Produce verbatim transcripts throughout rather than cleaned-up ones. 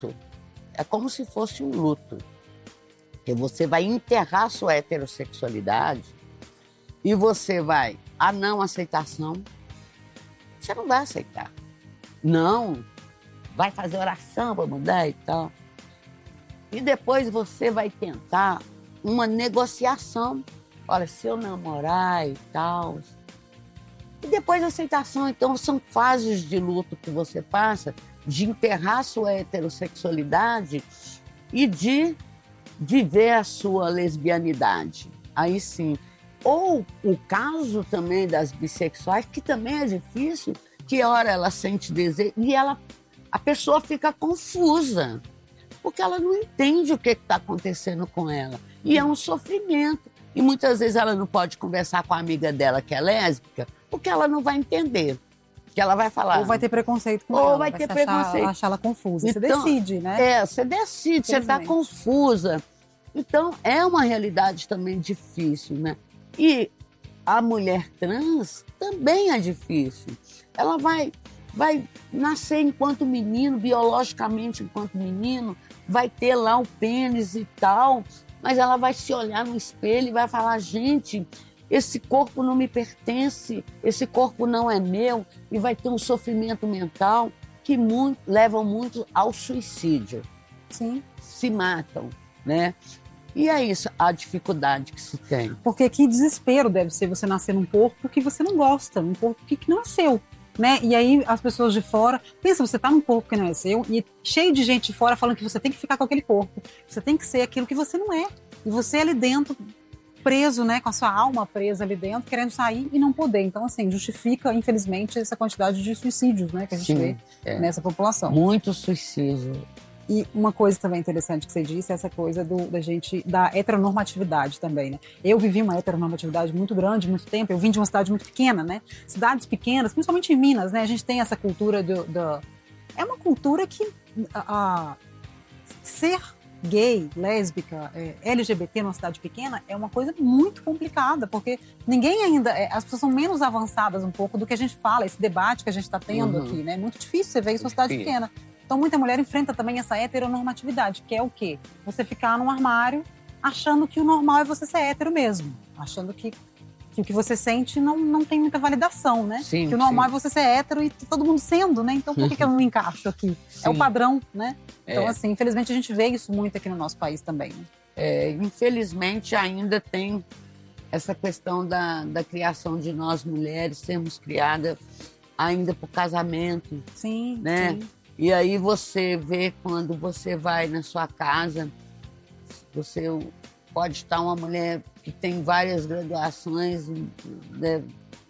luto. É como se fosse um luto. Porque você vai enterrar sua heterossexualidade e você vai, a não aceitação, você não vai aceitar. Não, vai fazer oração para mudar e tal. E depois você vai tentar uma negociação. Olha, se eu namorar e tal. E depois a aceitação. Então, são fases de luto que você passa de enterrar sua heterossexualidade e de viver a sua lesbianidade. Aí sim. Ou o caso também das bissexuais, que também é difícil, que hora ela sente desejo e ela, a pessoa fica confusa, porque ela não entende o que está acontecendo com ela. E é um sofrimento. E muitas vezes ela não pode conversar com a amiga dela que é lésbica, porque ela não vai entender. Que ela vai falar... Ou vai ter preconceito com ou ela. Ou vai, vai ter preconceito. Achar, achar ela confusa. Então, você decide, né? É, você decide, você está confusa. Então, é uma realidade também difícil, né? E a mulher trans também é difícil. Ela vai, vai nascer enquanto menino, biologicamente enquanto menino, vai ter lá o pênis e tal, mas ela vai se olhar no espelho e vai falar, gente, esse corpo não me pertence, esse corpo não é meu, e vai ter um sofrimento mental que muito, levam muito ao suicídio. Sim. Se matam, né? E é isso, a dificuldade que se tem. Porque que desespero deve ser você nascer num corpo que você não gosta, um corpo que, que não é seu, né? E aí as pessoas de fora, pensa, você tá num corpo que não é seu e cheio de gente de fora falando que você tem que ficar com aquele corpo, você tem que ser aquilo que você não é. E você ali dentro, preso, né, com a sua alma presa ali dentro, querendo sair e não poder. Então, assim, justifica, infelizmente, essa quantidade de suicídios, né, que a gente Sim, vê é. nessa população. Muito suicídio. E uma coisa também interessante que você disse é essa coisa do, da gente, da heteronormatividade também, né? Eu vivi uma heteronormatividade muito grande, muito tempo. Eu vim de uma cidade muito pequena, né? Cidades pequenas, principalmente em Minas, né? A gente tem essa cultura do... do é uma cultura que... A, a, ser gay, lésbica, é, L G B T numa cidade pequena é uma coisa muito complicada, porque ninguém ainda... É, as pessoas são menos avançadas um pouco do que a gente fala, esse debate que a gente está tendo uhum. aqui, né? É muito difícil você ver isso numa cidade difícil. pequena. Então, muita mulher enfrenta também essa heteronormatividade, que é o quê? Você ficar num armário achando que o normal é você ser hétero mesmo. Achando que, que o que você sente não, não tem muita validação, né? Sim, que o normal sim. é você ser hétero e todo mundo sendo, né? Então, por que, que eu não me encaixo aqui? Sim. É o padrão, né? Então, é. assim, infelizmente, a gente vê isso muito aqui no nosso país também. Né? É, infelizmente, ainda tem essa questão da, da criação de nós mulheres, sermos criadas ainda por casamento. Sim, né? sim. E aí você vê quando você vai na sua casa, você pode estar uma mulher que tem várias graduações, né,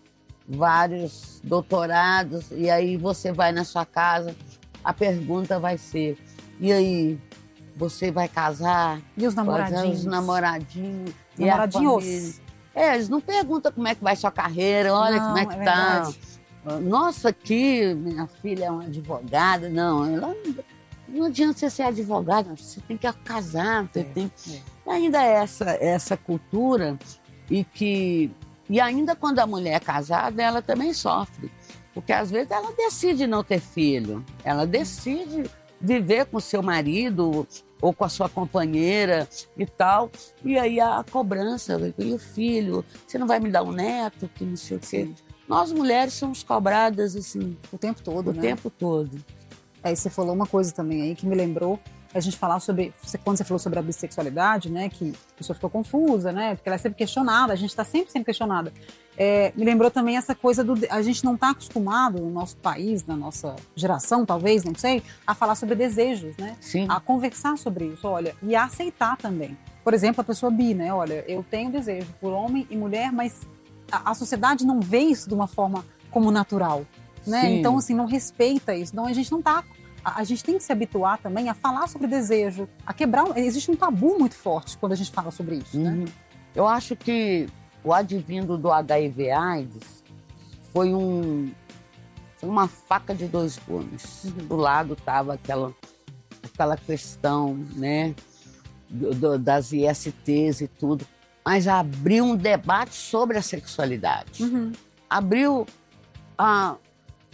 vários doutorados, e aí você vai na sua casa, a pergunta vai ser, e aí, você vai casar? E os namoradinhos? Os namoradinhos. Namoradinhos? É, eles não perguntam como é que vai sua carreira, olha não, como é que é tá. Verdade. Nossa, aqui, minha filha é uma advogada. Não, ela, não adianta você ser advogada, você tem que casar. Você é, tem... É. Ainda é essa, essa cultura, e, que, e ainda quando a mulher é casada, ela também sofre. Porque às vezes ela decide não ter filho, ela decide viver com o seu marido ou com a sua companheira e tal. E aí a cobrança, e o filho, você não vai me dar um neto, que não sei o quê. Nós mulheres somos cobradas assim o tempo todo, o né? tempo todo. Aí você falou uma coisa também aí que me lembrou a gente falar sobre, quando você falou sobre a bissexualidade, né, que a pessoa ficou confusa, né, porque ela é sempre questionada, a gente está sempre sempre questionada. É, me lembrou também essa coisa do, a gente não está acostumado no nosso país, na nossa geração, talvez, não sei, a falar sobre desejos, né? Sim. A conversar sobre isso, olha, e a aceitar também. Por exemplo, a pessoa bi, né, olha, eu tenho desejo por homem e mulher, mas a, a sociedade não vê isso de uma forma como natural, né? Sim. Então, assim, não respeita isso. Então, a gente não está... A gente tem que se habituar também a falar sobre desejo, a quebrar... Existe um tabu muito forte quando a gente fala sobre isso, uhum. né? Eu acho que o advindo do H I V AIDS foi, um, foi uma faca de dois gumes. Uhum. Do lado estava aquela, aquela questão, né, do, do, das I S Ts e tudo, mas abriu um debate sobre a sexualidade. Uhum. Abriu a...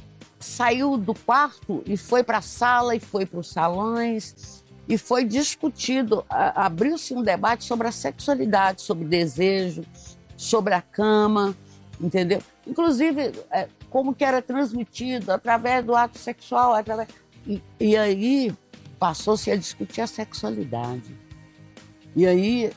saiu do quarto e foi para a sala e foi para os salões e foi discutido, abriu-se um debate sobre a sexualidade, sobre desejo, sobre a cama, entendeu? Inclusive, é, como que era transmitido através do ato sexual, através... E, e aí passou-se a discutir a sexualidade. E aí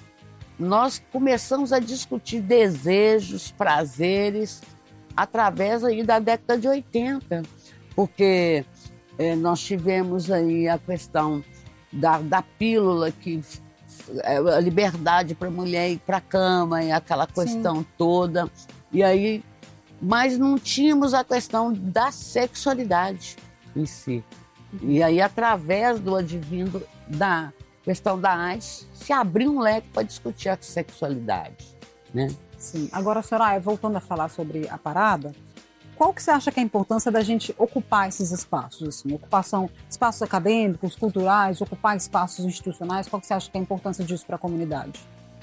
nós começamos a discutir desejos, prazeres, através aí da década de oitenta, porque é, nós tivemos aí a questão da, da pílula, que é, a liberdade para a mulher ir para a cama, e aquela questão Sim. toda. E aí, mas não tínhamos a questão da sexualidade em si. E aí, através do advindo da questão da AIDS, se abriu um leque para discutir a sexualidade, né? Sim. Agora, Soraya, voltando a falar sobre a parada, qual que você acha que é a importância da gente ocupar esses espaços? Assim, ocupação, espaços acadêmicos, culturais, ocupar espaços institucionais, qual que você acha que é a importância disso para a comunidade?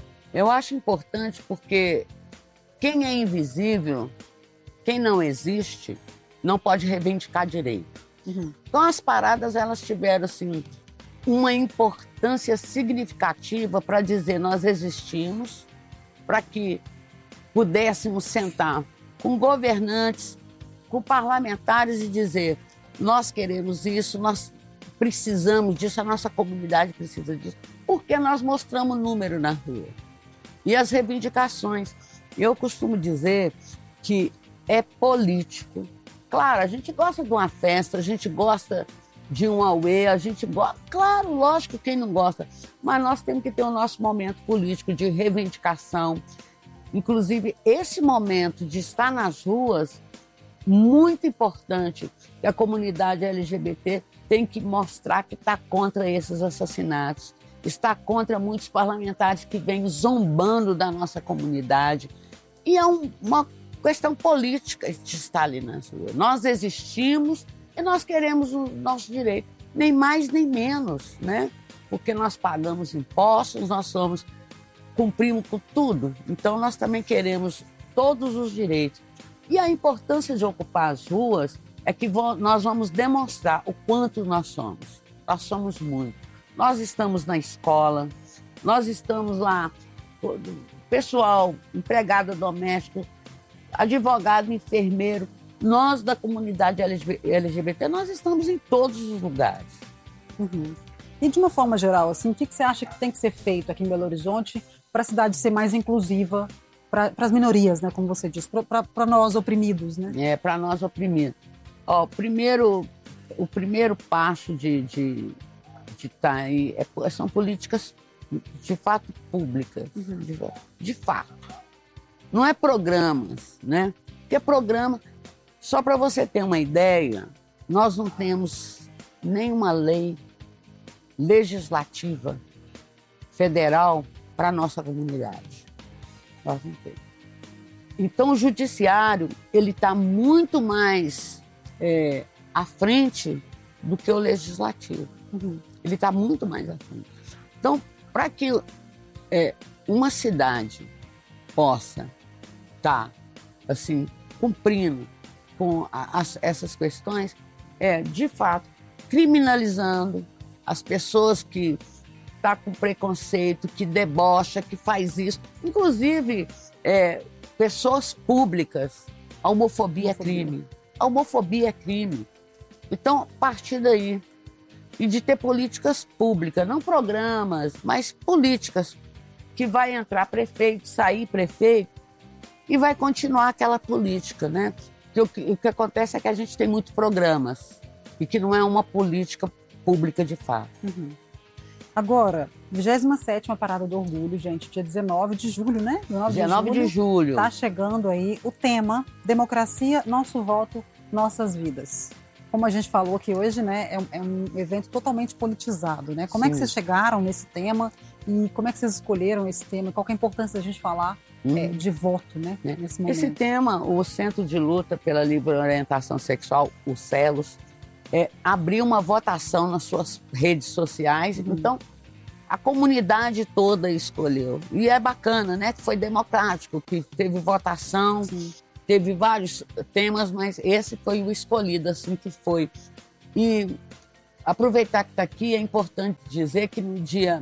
Eu acho importante porque quem é invisível, quem não existe, não pode reivindicar direito. Uhum. Então, as paradas, elas tiveram, assim, uma importância significativa para dizer nós existimos, para que pudéssemos sentar com governantes, com parlamentares e dizer nós queremos isso, nós precisamos disso, a nossa comunidade precisa disso, porque nós mostramos número na rua. E as reivindicações. Eu costumo dizer que é político. Claro, a gente gosta de uma festa, a gente gosta de um auê, a gente gosta... Claro, lógico, quem não gosta. Mas nós temos que ter o nosso momento político de reivindicação. Inclusive, esse momento de estar nas ruas, muito importante, que a comunidade L G B T tem que mostrar que está contra esses assassinatos, está contra muitos parlamentares que vêm zombando da nossa comunidade. E é um, uma questão política de estar ali nas ruas. Nós existimos e nós queremos o nosso direito, nem mais nem menos, né? Porque nós pagamos impostos, nós somos, cumprimos com tudo, então nós também queremos todos os direitos. E a importância de ocupar as ruas é que nós vamos demonstrar o quanto nós somos. Nós somos muito. Nós estamos na escola, nós estamos lá, pessoal, empregada doméstica, advogado, enfermeiro, nós da comunidade L G B T, nós estamos em todos os lugares. Uhum. E de uma forma geral, assim, o que você acha que tem que ser feito aqui em Belo Horizonte para a cidade ser mais inclusiva para as minorias, né, como você disse, para nós oprimidos, né? É, para nós oprimidos. Ó, o primeiro, o primeiro passo de de de tá aí é, são políticas de fato públicas, uhum. de, de fato. Não é programas, né? Porque programa, só para você ter uma ideia, nós não temos nenhuma lei legislativa federal para a nossa comunidade. Nós não temos. Então, o judiciário ele está muito mais é, à frente do que o legislativo. Uhum. Ele está muito mais à frente. Então, para que é, uma cidade possa estar, tá, assim, cumprindo com a, as, essas questões, é, de fato, criminalizando as pessoas que estão tá com preconceito, que debocha, que faz isso. Inclusive, é, pessoas públicas, a homofobia, homofobia é crime. A homofobia é crime. Então, a partir daí, e de ter políticas públicas, não programas, mas políticas, que vai entrar prefeito, sair prefeito, e vai continuar aquela política, né? Porque o que, o que acontece é que a gente tem muitos programas, e que não é uma política pública de fato. Uhum. Agora, vigésima sétima Parada do Orgulho, gente, dia dezenove de julho, né? dezenove de julho. Está chegando aí o tema Democracia, Nosso Voto, Nossas Vidas. Como a gente falou aqui hoje, né, é um, é um evento totalmente politizado, né? Como Sim. é que vocês chegaram nesse tema e como é que vocês escolheram esse tema? Qual que é a importância da gente falar hum. é, de voto, né, é. nesse momento? Esse tema, o Centro de Luta pela Livre Orientação Sexual, o CELOS, é, abriu uma votação nas suas redes sociais, hum. então a comunidade toda escolheu. E é bacana, né, que foi democrático, que teve votação. Sim. teve vários temas, mas esse foi o escolhido, assim que foi. E aproveitar que está aqui, é importante dizer que no dia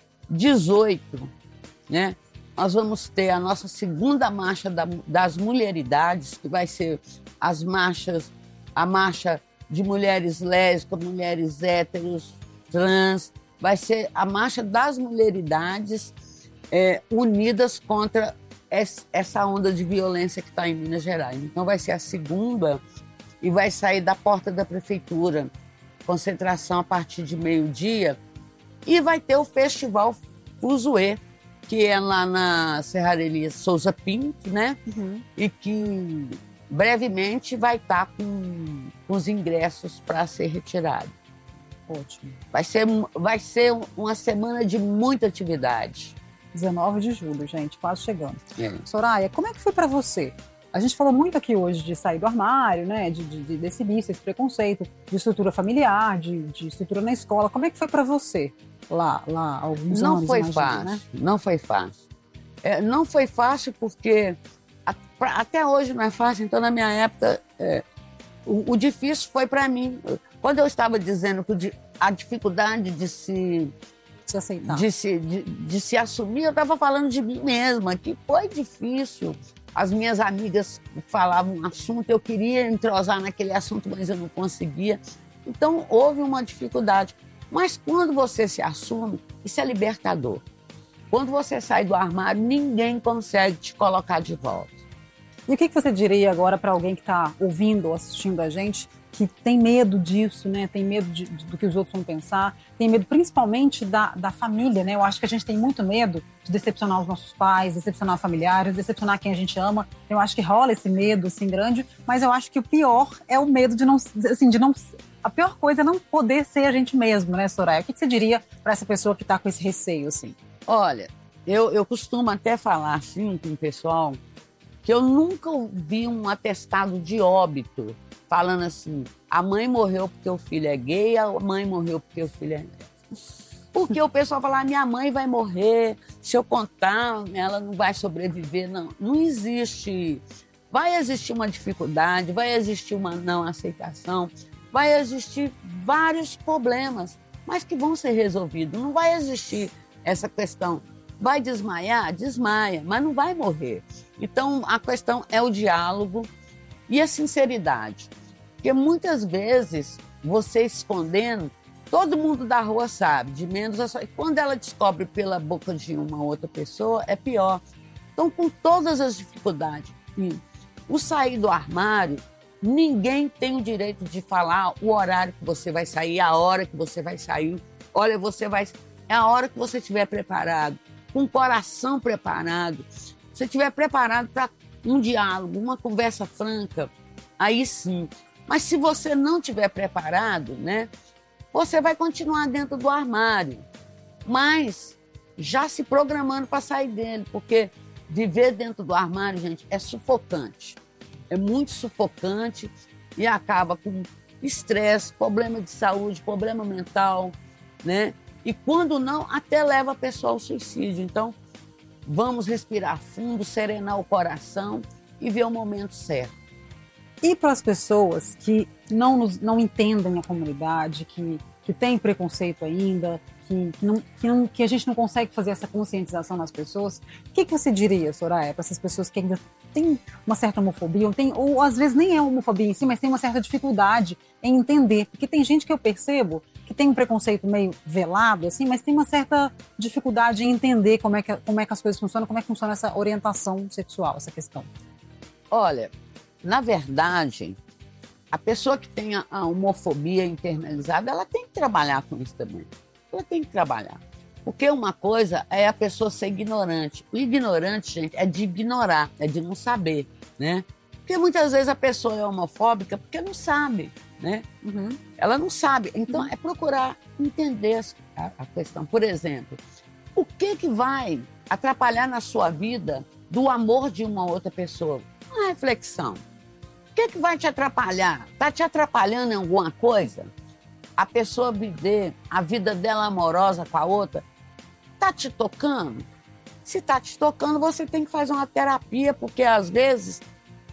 dezoito, né, nós vamos ter a nossa segunda marcha da, das mulheridades, que vai ser as marchas, a marcha de mulheres lésbicas, mulheres héteros, trans, vai ser a marcha das mulheridades é, unidas contra essa onda de violência que está em Minas Gerais. Então vai ser a segunda e vai sair da porta da prefeitura, concentração a partir de meio-dia, e vai ter o Festival Fuzuê, que é lá na Serraria Souza Pinto, né? Uhum. E que brevemente vai estar com, com os ingressos para ser retirado. Ótimo. Vai ser, vai ser uma semana de muita atividade. dezenove de julho, gente, quase chegando. É. Soraya, como é que foi para você? A gente falou muito aqui hoje de sair do armário, né? De, de, de desse vício, esse preconceito, de estrutura familiar, de, de estrutura na escola. Como é que foi para você lá, lá alguns não anos? Foi imagino, fácil, né? Não foi fácil. É, não foi fácil porque a, pra, até hoje não é fácil. Então, na minha época, é, o, o difícil foi para mim. Quando eu estava dizendo que a dificuldade de se... Se aceitar. De se, de, de se assumir, eu estava falando de mim mesma, que foi difícil. As minhas amigas falavam um assunto, eu queria entrosar naquele assunto, mas eu não conseguia. Então, houve uma dificuldade. Mas quando você se assume, isso é libertador. Quando você sai do armário, ninguém consegue te colocar de volta. E o que você diria agora para alguém que está ouvindo ou assistindo a gente, que tem medo disso, né? Tem medo de, de, do que os outros vão pensar, tem medo principalmente da, da família, né? Eu acho que a gente tem muito medo de decepcionar os nossos pais, decepcionar familiares, decepcionar quem a gente ama. Eu acho que rola esse medo, assim, grande, mas eu acho que o pior é o medo de não, assim, de não... A pior coisa é não poder ser a gente mesmo, né, Soraya? O que você diria para essa pessoa que está com esse receio, assim? Olha, eu, eu costumo até falar, assim, com o pessoal, que eu nunca vi um atestado de óbito falando assim, a mãe morreu porque o filho é gay, a mãe morreu porque o filho é lésbico. Porque o pessoal fala, ah, minha mãe vai morrer, se eu contar, ela não vai sobreviver. Não, não existe. Vai existir uma dificuldade, vai existir uma não aceitação, vai existir vários problemas, mas que vão ser resolvidos. Não vai existir essa questão, vai desmaiar? Desmaia, mas não vai morrer. Então, a questão é o diálogo e a sinceridade. Porque muitas vezes, você escondendo, todo mundo da rua sabe, de menos a sua... E quando ela descobre pela boca de uma outra pessoa, é pior. Então, com todas as dificuldades, o sair do armário, ninguém tem o direito de falar o horário que você vai sair, a hora que você vai sair. Olha, você vai... É a hora que você estiver preparado, com o coração preparado. Se você estiver preparado para um diálogo, uma conversa franca, aí sim. Mas se você não estiver preparado, né, você vai continuar dentro do armário, mas já se programando para sair dele, porque viver dentro do armário, gente, é sufocante. É muito sufocante e acaba com estresse, problema de saúde, problema mental, né? E quando não, até leva a pessoa ao suicídio. Então, vamos respirar fundo, serenar o coração e ver o momento certo. E para as pessoas que não, nos, não entendem a comunidade, que, que têm preconceito ainda, que, que, não, que, não, que a gente não consegue fazer essa conscientização nas pessoas, o que, que você diria, Soraya, para essas pessoas que ainda têm uma certa homofobia, ou, tem, ou às vezes nem é homofobia em si, mas tem uma certa dificuldade em entender? Porque tem gente que eu percebo que tem um preconceito meio velado, assim, mas tem uma certa dificuldade em entender como é que, como é que as coisas funcionam, como é que funciona essa orientação sexual, essa questão. Olha, na verdade, a pessoa que tem a homofobia internalizada, ela tem que trabalhar com isso também. Ela tem que trabalhar. Porque uma coisa é a pessoa ser ignorante. O ignorante, gente, é de ignorar, é de não saber, né? Porque muitas vezes a pessoa é homofóbica porque não sabe, né? Uhum. Ela não sabe. Então, uhum. é procurar entender a, a questão. Por exemplo, o que, que vai atrapalhar na sua vida do amor de uma outra pessoa? Uma reflexão. O que, que vai te atrapalhar? Está te atrapalhando em alguma coisa? A pessoa viver a vida dela amorosa com a outra? Está te tocando? Se está te tocando, você tem que fazer uma terapia, porque às vezes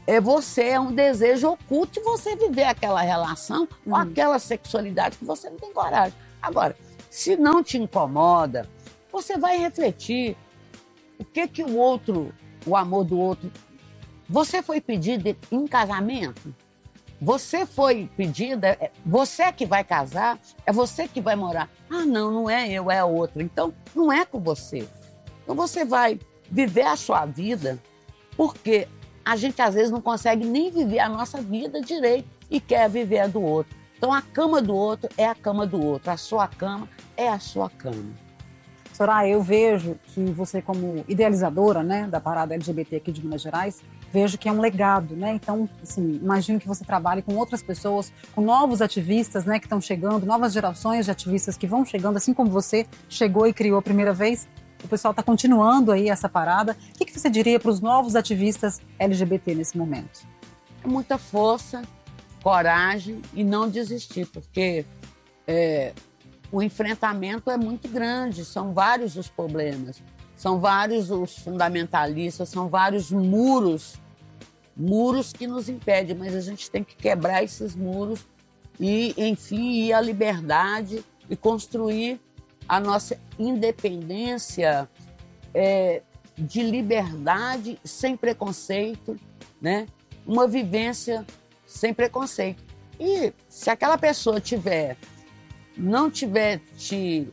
é você, é um desejo oculto de você viver aquela relação Uhum. ou aquela sexualidade que você não tem coragem. Agora, se não te incomoda, você vai refletir o que que o outro, o amor do outro... Você foi pedida em casamento? Você foi pedida, você que vai casar, é você que vai morar. Ah, não, não é eu, é a outra. Então, não é com você. Então, você vai viver a sua vida, porque a gente, às vezes, não consegue nem viver a nossa vida direito e quer viver a do outro. Então, a cama do outro é a cama do outro. A sua cama é a sua cama. Soraya, eu vejo que você, como idealizadora, né, da parada L G B T aqui de Minas Gerais, vejo que é um legado, né? Então, assim, imagino que você trabalhe com outras pessoas, com novos ativistas, né, que estão chegando, novas gerações de ativistas que vão chegando, assim como você chegou e criou a primeira vez. O pessoal está continuando aí essa parada. O que, que você diria para os novos ativistas L G B T nesse momento? É muita força, coragem e não desistir, porque é, o enfrentamento é muito grande, são vários os problemas, são vários os fundamentalistas, são vários muros, muros que nos impedem, mas a gente tem que quebrar esses muros e, enfim, ir à liberdade e construir a nossa independência é, de liberdade sem preconceito, né? Uma vivência sem preconceito. E se aquela pessoa tiver, não tiver te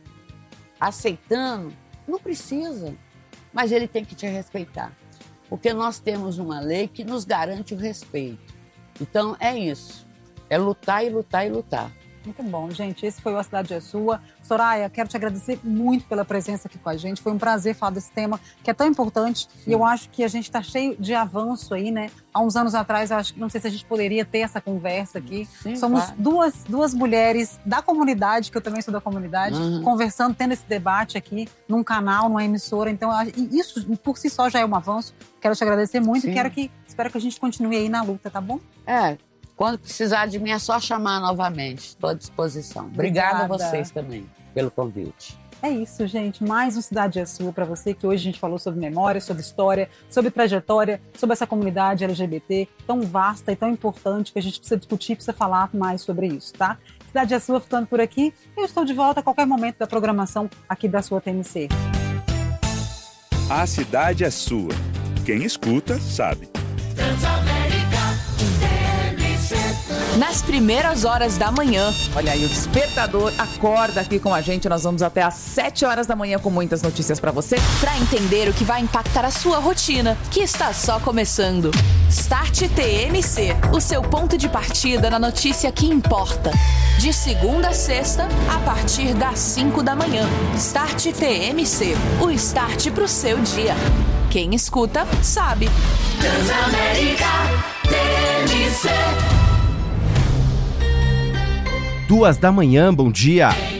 aceitando, não precisa, mas ele tem que te respeitar, porque nós temos uma lei que nos garante o respeito. Então é isso, é lutar e lutar e lutar. Muito bom, gente. Esse foi o A Cidade é Sua. Soraya, quero te agradecer muito pela presença aqui com a gente. Foi um prazer falar desse tema que é tão importante. Sim. E eu acho que a gente está cheio de avanço aí, né? Há uns anos atrás, eu acho que não sei se a gente poderia ter essa conversa aqui. Sim, Somos claro. duas, duas mulheres da comunidade, que eu também sou da comunidade, uhum. conversando, tendo esse debate aqui num canal, numa emissora. Então, isso por si só já é um avanço. Quero te agradecer muito Sim. e quero que, espero que a gente continue aí na luta, tá bom? É. Quando precisar de mim, é só chamar novamente. Estou à disposição. Obrigada, Obrigada a vocês também pelo convite. É isso, gente. Mais um Cidade é Sua para você, que hoje a gente falou sobre memória, sobre história, sobre trajetória, sobre essa comunidade L G B T tão vasta e tão importante que a gente precisa discutir, precisa falar mais sobre isso, tá? Cidade é Sua ficando por aqui. Eu estou de volta a qualquer momento da programação aqui da sua T M C. A Cidade é Sua. Quem escuta, sabe. Nas primeiras horas da manhã. Olha aí, o Despertador acorda aqui com a gente. Nós vamos até às sete horas da manhã com muitas notícias pra você. Pra entender o que vai impactar a sua rotina, que está só começando. Start T M C, o seu ponto de partida na notícia que importa. De segunda a sexta, a partir das cinco da manhã. Start T M C, o start pro seu dia. Quem escuta, sabe. Transamérica T M C. Duas da manhã, bom dia.